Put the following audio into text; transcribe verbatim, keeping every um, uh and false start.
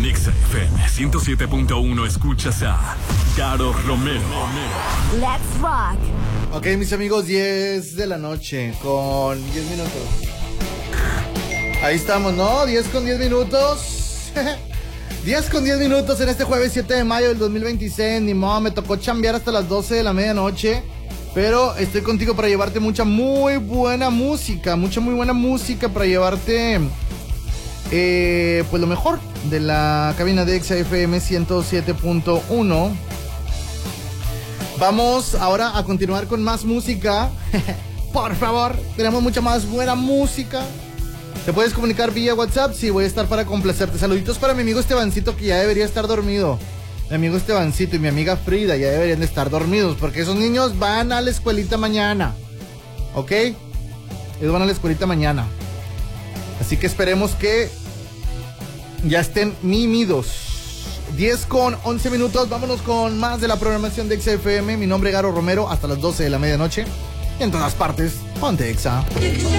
X F M ciento siete punto uno escuchas a Garo Romero. Let's rock. Ok, mis amigos, diez de la noche con diez minutos. Ahí estamos, ¿no? diez con diez minutos. diez con diez minutos en este jueves siete de mayo del dos mil veintiséis. Ni modo, me tocó chambear hasta las doce de la medianoche. Pero estoy contigo para llevarte mucha muy buena música. Mucha muy buena música para llevarte eh, pues lo mejor de la cabina de X F M ciento siete punto uno. Vamos ahora a continuar con más música. Por favor, tenemos mucha más buena música. ¿Te puedes comunicar vía WhatsApp? Sí, voy a estar para complacerte. Saluditos para mi amigo Estebancito, que ya debería estar dormido. Mi amigo Estebancito y mi amiga Frida ya deberían de estar dormidos, porque esos niños van a la escuelita mañana. ¿Ok? Ellos van a la escuelita mañana. Así que esperemos que ya estén mimidos. diez con once minutos. Vámonos con más de la programación de X F M. Mi nombre es Garo Romero. Hasta las doce de la medianoche. En todas partes, ponte Exa.